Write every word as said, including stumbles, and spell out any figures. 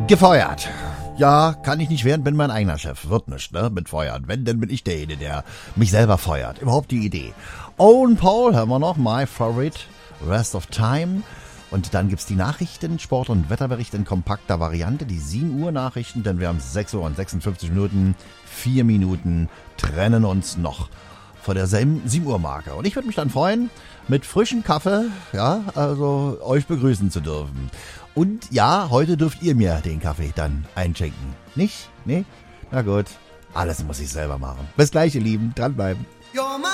Gefeuert. Ja, kann ich nicht werden, bin mein eigener Chef. Wird nicht, ne, mit Feuern. Wenn, dann bin ich derjenige, der mich selber feuert. Überhaupt die Idee. Owen Paul haben wir noch, My Favorite, Rest of Time. Und dann gibt's die Nachrichten, Sport- und Wetterbericht in kompakter Variante, die sieben Uhr Nachrichten, denn wir haben sechs Uhr und sechsundfünfzig Minuten, vier Minuten trennen uns noch vor der sieben Uhr Marke. Und ich würde mich dann freuen, mit frischem Kaffee, ja, also euch begrüßen zu dürfen. Und ja, heute dürft ihr mir den Kaffee dann einschenken. Nicht? Nee? Na gut, alles muss ich selber machen. Bis gleich, ihr Lieben, dranbleiben.